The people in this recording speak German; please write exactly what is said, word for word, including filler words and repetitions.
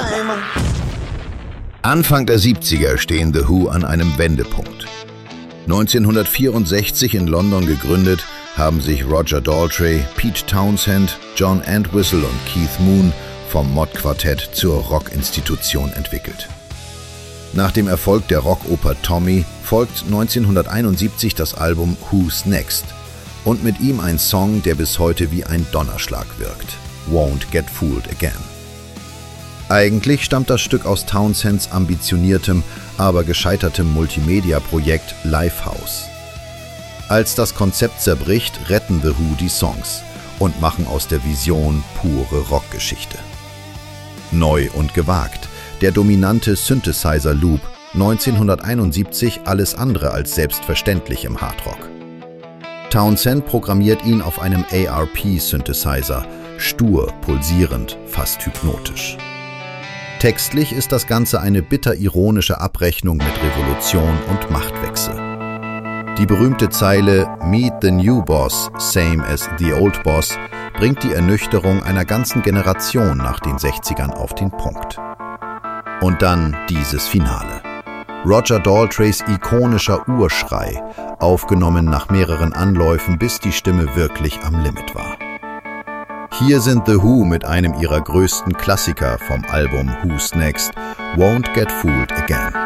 Anfang der siebziger stehen The Who an einem Wendepunkt. neunzehnhundertvierundsechzig in London gegründet, haben sich Roger Daltrey, Pete Townshend, John Entwistle und Keith Moon vom Mod-Quartett zur Rockinstitution entwickelt. Nach dem Erfolg der Rockoper Tommy folgt neunzehnhunderteinundsiebzig das Album Who's Next und mit ihm ein Song, der bis heute wie ein Donnerschlag wirkt: Won't Get Fooled Again. Eigentlich stammt das Stück aus Townsends ambitioniertem, aber gescheitertem Multimedia-Projekt Lifehouse. Als das Konzept zerbricht, retten The Who die Songs und machen aus der Vision pure Rockgeschichte. Neu und gewagt, der dominante Synthesizer-Loop, neunzehnhunderteinundsiebzig alles andere als selbstverständlich im Hardrock. Townshend programmiert ihn auf einem A R P-Synthesizer, stur, pulsierend, fast hypnotisch. Textlich ist das Ganze eine bitter-ironische Abrechnung mit Revolution und Machtwechsel. Die berühmte Zeile "Meet the new boss, same as the old boss" bringt die Ernüchterung einer ganzen Generation nach den sechzigern auf den Punkt. Und dann dieses Finale. Roger Daltreys ikonischer Urschrei, aufgenommen nach mehreren Anläufen, bis die Stimme wirklich am Limit war. Hier sind The Who mit einem ihrer größten Klassiker vom Album Who's Next, Won't Get Fooled Again.